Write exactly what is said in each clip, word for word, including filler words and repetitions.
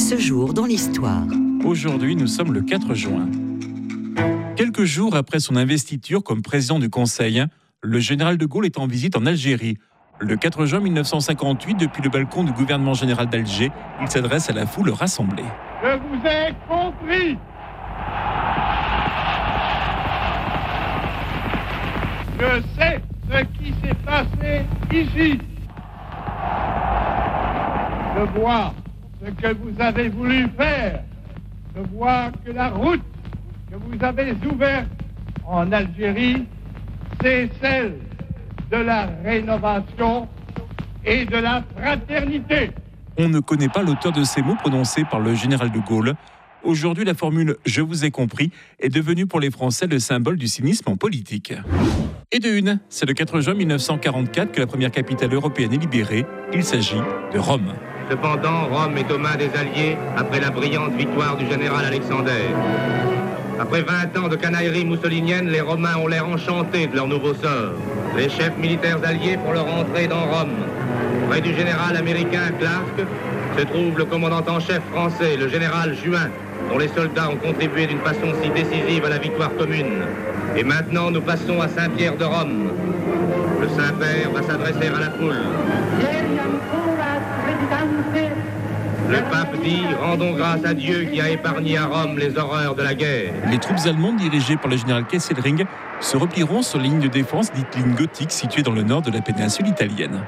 Ce jour dans l'histoire. Aujourd'hui, nous sommes le quatre juin. Quelques jours après son investiture comme président du Conseil, le général de Gaulle est en visite en Algérie. Le quatre juin mille neuf cent cinquante-huit, depuis le balcon du gouvernement général d'Alger, il s'adresse à la foule rassemblée. Je vous ai compris. Je sais ce qui s'est passé ici. Je vois ce que vous avez voulu faire. Je vois que la route que vous avez ouverte en Algérie, c'est celle de la rénovation et de la fraternité. On ne connaît pas l'auteur de ces mots prononcés par le général de Gaulle. Aujourd'hui, la formule « je vous ai compris » est devenue pour les Français le symbole du cynisme en politique. Et de une, c'est le quatre juin mille neuf cent quarante-quatre que la première capitale européenne est libérée. Il s'agit de Rome. Cependant, Rome est aux mains des Alliés après la brillante victoire du général Alexander. Après vingt ans de canaillerie mussolinienne, les Romains ont l'air enchantés de leur nouveau sort. Les chefs militaires alliés font leur entrée dans Rome. Près du général américain Clark se trouve le commandant en chef français, le général Juin, dont les soldats ont contribué d'une façon si décisive à la victoire commune. Et maintenant, nous passons à Saint-Pierre de Rome. Le Saint-Père va s'adresser à la foule. Le pape dit « Rendons grâce à Dieu qui a épargné à Rome les horreurs de la guerre ». Les troupes allemandes dirigées par le général Kesselring se replieront sur les lignes de défense dites lignes gothiques situées dans le nord de la péninsule italienne.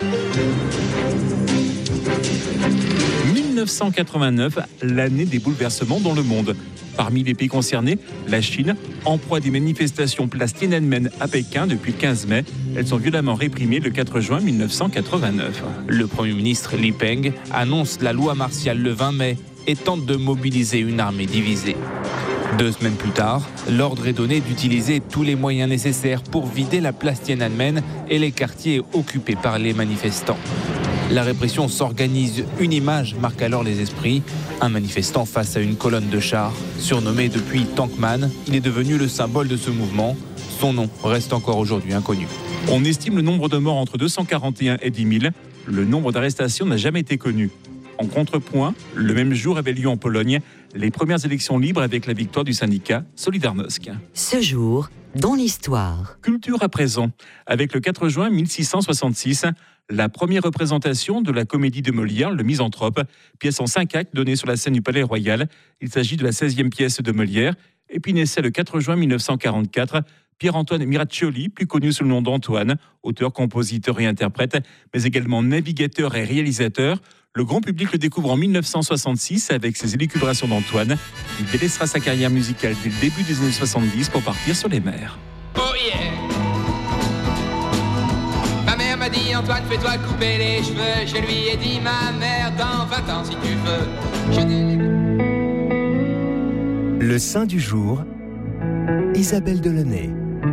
mille neuf cent quatre-vingt-neuf, l'année des bouleversements dans le monde. Parmi les pays concernés, la Chine, en proie à des manifestations place Tiananmen à Pékin depuis le quinze mai. Elles sont violemment réprimées le quatre juin mille neuf cent quatre-vingt-neuf. Le Premier ministre Li Peng annonce la loi martiale le vingt mai et tente de mobiliser une armée divisée. Deux semaines plus tard, l'ordre est donné d'utiliser tous les moyens nécessaires pour vider la place Tiananmen et les quartiers occupés par les manifestants. La répression s'organise, une image marque alors les esprits. Un manifestant face à une colonne de chars. Surnommé depuis Tankman, il est devenu le symbole de ce mouvement. Son nom reste encore aujourd'hui inconnu. On estime le nombre de morts entre deux cent quarante et un et dix mille. Le nombre d'arrestations n'a jamais été connu. En contrepoint, le même jour avait lieu en Pologne les premières élections libres avec la victoire du syndicat Solidarność. Ce jour dans l'histoire. Culture à présent. Avec le quatre juin mille six cent soixante-six, la première représentation de la comédie de Molière, Le Misanthrope, pièce en cinq actes donnée sur la scène du Palais Royal. Il s'agit de la seizième pièce de Molière. Et puis naissait le quatre juin mille neuf cent quarante-quatre, Pier-Antoine Miraccioli, plus connu sous le nom d'Antoine, auteur, compositeur et interprète, mais également navigateur et réalisateur. Le grand public le découvre en mille neuf cent soixante-six avec ses élucubrations d'Antoine. Il délaissera sa carrière musicale dès le début des années soixante-dix pour partir sur les mers. Oh yeah! Ma mère m'a dit Antoine, fais-toi couper les cheveux. Je lui ai dit ma mère, dans vingt ans si tu veux. Je n'ai... Le saint du jour, Isabelle Delaunay.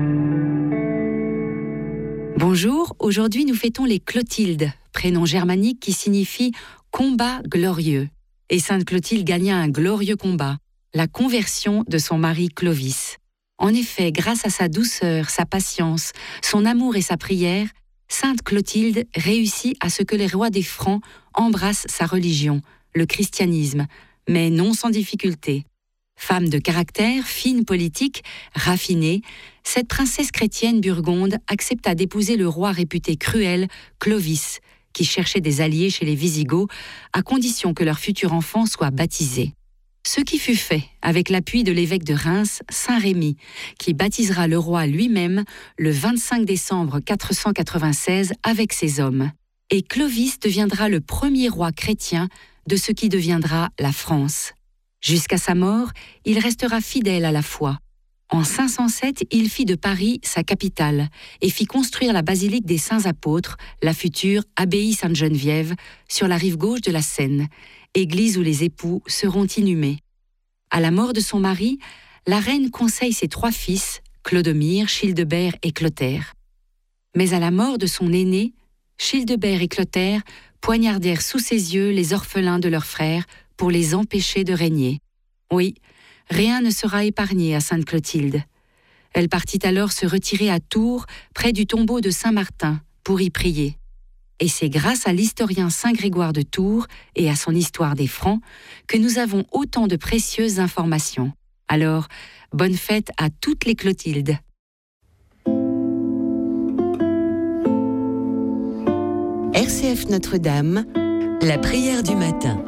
Bonjour, aujourd'hui nous fêtons les Clotildes, prénom germanique qui signifie « combat glorieux ». Et Sainte Clotilde gagna un glorieux combat, la conversion de son mari Clovis. En effet, grâce à sa douceur, sa patience, son amour et sa prière, Sainte Clotilde réussit à ce que les rois des Francs embrassent sa religion, le christianisme, mais non sans difficulté. Femme de caractère, fine politique, raffinée, cette princesse chrétienne burgonde accepta d'épouser le roi réputé cruel, Clovis, qui cherchait des alliés chez les Wisigoths, à condition que leur futur enfant soit baptisé. Ce qui fut fait avec l'appui de l'évêque de Reims, Saint Rémy, qui baptisera le roi lui-même le vingt-cinq décembre quatre cent quatre-vingt-seize avec ses hommes. Et Clovis deviendra le premier roi chrétien de ce qui deviendra la France. Jusqu'à sa mort, il restera fidèle à la foi. En cinq cent sept, il fit de Paris sa capitale et fit construire la basilique des Saints Apôtres, la future abbaye Sainte-Geneviève, sur la rive gauche de la Seine, église où les époux seront inhumés. À la mort de son mari, la reine conseille ses trois fils, Clodomir, Childebert et Clotaire. Mais à la mort de son aîné, Childebert et Clotaire poignardèrent sous ses yeux les orphelins de leurs frères pour les empêcher de régner. Oui, rien ne sera épargné à Sainte Clotilde. Elle partit alors se retirer à Tours, près du tombeau de Saint-Martin, pour y prier. Et c'est grâce à l'historien Saint Grégoire de Tours et à son histoire des Francs que nous avons autant de précieuses informations. Alors, bonne fête à toutes les Clotildes. R C F Notre-Dame, la prière du matin.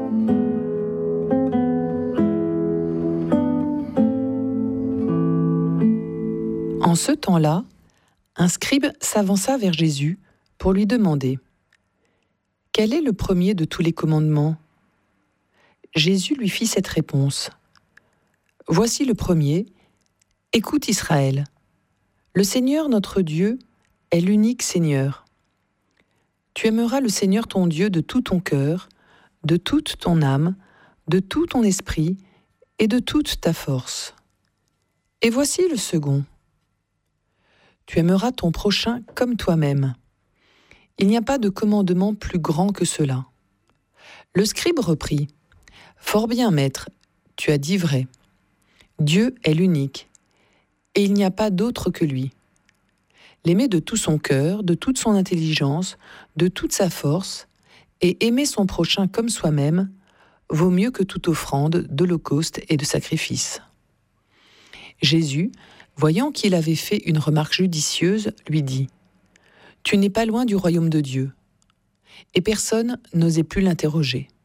En ce temps-là, un scribe s'avança vers Jésus pour lui demander « Quel est le premier de tous les commandements ?» Jésus lui fit cette réponse « Voici le premier, écoute Israël. Le Seigneur notre Dieu est l'unique Seigneur. Tu aimeras le Seigneur ton Dieu de tout ton cœur, de toute ton âme, de tout ton esprit et de toute ta force. Et voici le second. Tu aimeras ton prochain comme toi-même. Il n'y a pas de commandement plus grand que cela. » Le scribe reprit « Fort bien, maître, tu as dit vrai. Dieu est l'unique, et il n'y a pas d'autre que lui. L'aimer de tout son cœur, de toute son intelligence, de toute sa force, et aimer son prochain comme soi-même, vaut mieux que toute offrande d'holocauste et de sacrifice. » Jésus, voyant qu'il avait fait une remarque judicieuse, lui dit « Tu n'es pas loin du royaume de Dieu. » Et personne n'osait plus l'interroger.